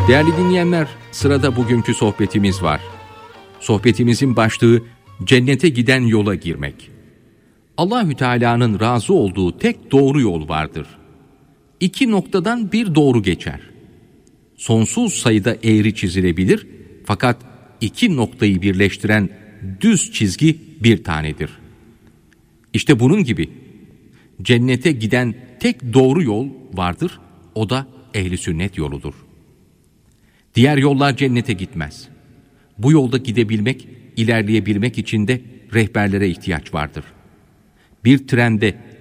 Değerli dinleyenler, sırada bugünkü sohbetimiz var. Sohbetimizin başlığı cennete giden yola girmek. Allahü Teala'nın razı olduğu tek doğru yol vardır. 2 noktadan bir doğru geçer. Sonsuz sayıda eğri çizilebilir fakat 2 noktayı birleştiren düz çizgi bir tanedir. İşte bunun gibi cennete giden tek doğru yol vardır, o da ehl-i sünnet yoludur. Diğer yollar cennete gitmez. Bu yolda gidebilmek, ilerleyebilmek için de rehberlere ihtiyaç vardır. Bir trende